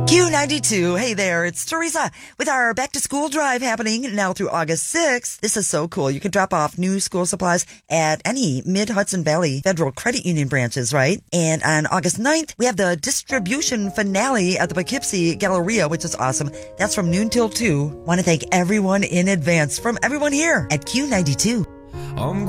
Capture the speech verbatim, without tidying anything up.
Q ninety-two. Hey there, it's Teresa with our back to school drive happening now through August sixth. This is so cool. You can drop off new school supplies at any Mid-Hudson Valley Federal Credit Union branches, right? And on August ninth, we have the distribution finale at the Poughkeepsie Galleria, which is awesome. That's from noon till two. Want to thank everyone in advance from everyone here at Q ninety-two. I'm